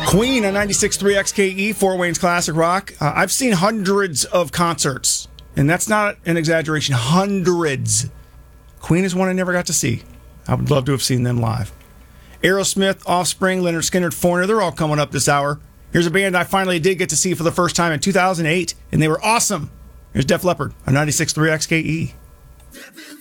Queen on 96.3 XKE, Fort Wayne's Classic Rock. I've seen hundreds of concerts, and that's not an exaggeration. Hundreds. Queen is one I never got to see. I would love to have seen them live. Aerosmith, Offspring, Leonard Skinner, Foreigner, they're all coming up this hour. Here's a band I finally did get to see for the first time in 2008, and they were awesome. Here's Def Leppard on 96.3 XKE.